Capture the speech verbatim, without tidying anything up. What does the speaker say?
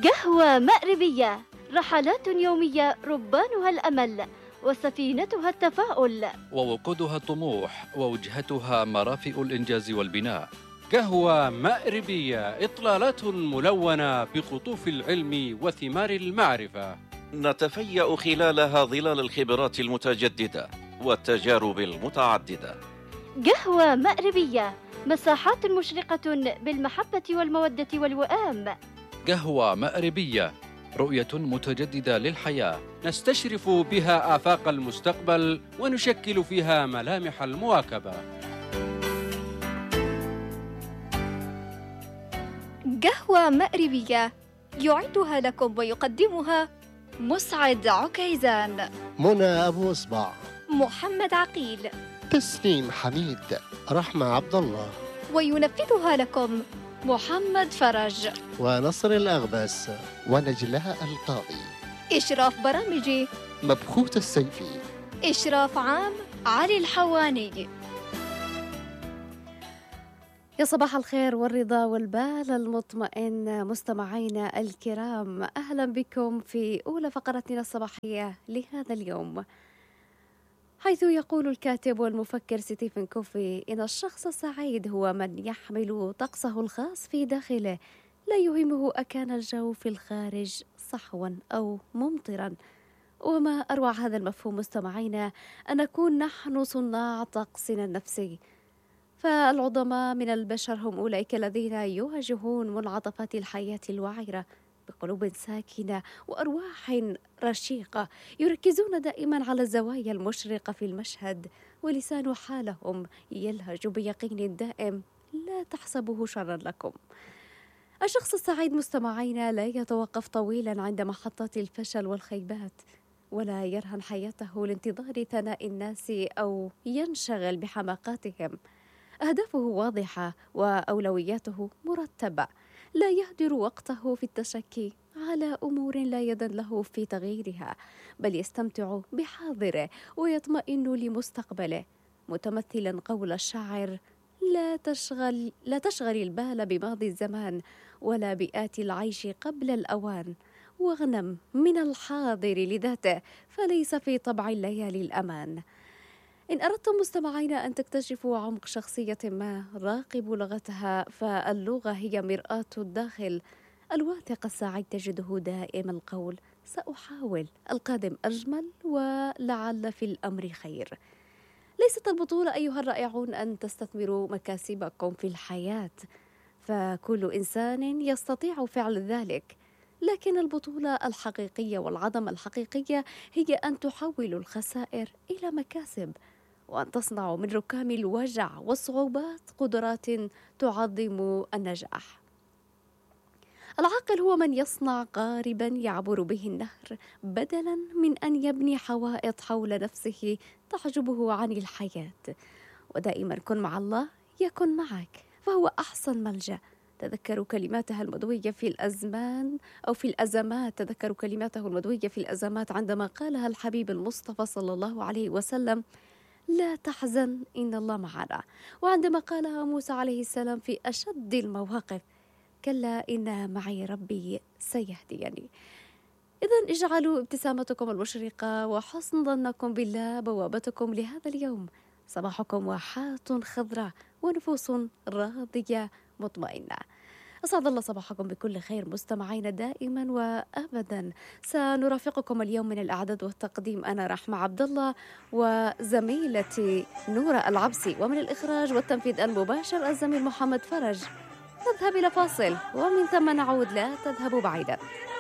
قهوة مأربية، رحلات يومية ربانها الأمل وسفينتها التفاؤل، ووقودها الطموح ووجهتها مرافئ الإنجاز والبناء. قهوة مأربية، إطلالات ملونة بقطوف العلم وثمار المعرفة، نتفيأ خلالها ظلال الخبرات المتجددة والتجارب المتعددة. قهوة مأربية، مساحات مشرقة بالمحبة والمودة والوئام. قهوة مأربية، رؤية متجددة للحياة، نستشرف بها آفاق المستقبل ونشكل فيها ملامح المواكبة. قهوة مأربية يعدها لكم ويقدمها مسعد عكيزان، منى أبو إصبع، محمد عقيل، تسنيم حميد، رحمة عبد الله، وينفذها لكم محمد فرج ونصر الأغبس ونجلاء القاضي. إشراف برامجي مبخوت السيفي. إشراف عام علي الحواني. يا صباح الخير والرضا والبال المطمئن مستمعينا الكرام، أهلا بكم في أولى فقرتنا الصباحية لهذا اليوم، حيث يقول الكاتب والمفكر ستيفن كوفي إن الشخص السعيد هو من يحمل طقسه الخاص في داخله، لا يهمه أكان الجو في الخارج صحوا أو ممطرا. وما أروع هذا المفهوم مستمعينا، أن نكون نحن صناع طقسنا النفسي. فالعظماء من البشر هم أولئك الذين يواجهون منعطفات الحياة الوعرة بقلوب ساكنة وأرواح رشيقة، يركزون دائما على الزوايا المشرقة في المشهد، ولسان حالهم يلهج بيقين دائم لا تحسبوه شرا لكم. الشخص السعيد مستمعين لا يتوقف طويلا عند محطات الفشل والخيبات، ولا يرهن حياته لانتظار ثناء الناس أو ينشغل بحماقاتهم. أهدافه واضحة وأولوياته مرتبة، لا يهدر وقته في التشكي على أمور لا يد له في تغييرها، بل يستمتع بحاضره ويطمئن لمستقبله، متمثلا قول الشاعر: لا تشغل لا تشغل البال بماضي الزمان ولا بآتي العيش قبل الأوان، واغنم من الحاضر لذاته فليس في طبع الليالي الأمان. إن أردتم مستمعين أن تكتشفوا عمق شخصية ما، راقبوا لغتها، فاللغة هي مرآة الداخل. الواثق السعيد تجده دائم القول: سأحاول، القادم أجمل، ولعل في الأمر خير. ليست البطولة أيها الرائعون أن تستثمروا مكاسبكم في الحياة، فكل إنسان يستطيع فعل ذلك، لكن البطولة الحقيقية والعظمة الحقيقية هي أن تحولوا الخسائر إلى مكاسب، وأن تصنعوا من ركام الوجع والصعوبات قدرات تعظم النجاح. العاقل هو من يصنع قاربا يعبر به النهر، بدلا من أن يبني حوائط حول نفسه تحجبه عن الحياة. ودائما كن مع الله يكن معك، فهو أحسن ملجأ. تذكروا كلماتها المدوية في الأزمان أو في الأزمات تذكروا كلماته المدوية في الأزمات عندما قالها الحبيب المصطفى صلى الله عليه وسلم: لا تحزن إن الله معنا. وعندما قالها موسى عليه السلام في أشد المواقف: كلا إن معي ربي سيهديني. إذن اجعلوا ابتسامتكم المشرقة وحسن ظنكم بالله بوابتكم لهذا اليوم. صباحكم واحات خضراء ونفوس راضية مطمئنة. أسعد الله صباحكم بكل خير مستمعين دائما وأبدا. سنرافقكم اليوم من الإعداد والتقديم أنا رحمة عبد الله وزميلتي نورة العبسي، ومن الإخراج والتنفيذ المباشر الزميل محمد فرج. نذهب إلى فاصل ومن ثم نعود، لا تذهبوا بعيدا.